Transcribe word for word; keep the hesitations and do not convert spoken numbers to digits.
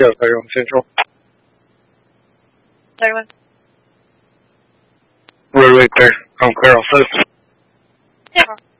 Yeah, thirty-one Central. thirty-one. Roadway clear. I'm clear also. Yeah.